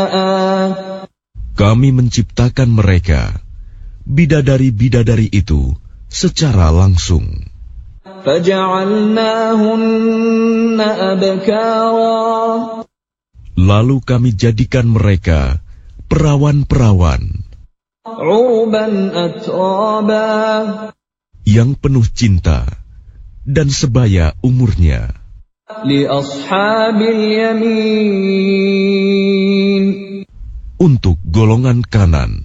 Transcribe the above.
Kami menciptakan mereka, bidadari-bidadari itu, secara langsung. Lalu kami jadikan mereka perawan-perawan yang penuh cinta dan sebaya umurnya. Untuk golongan kanan,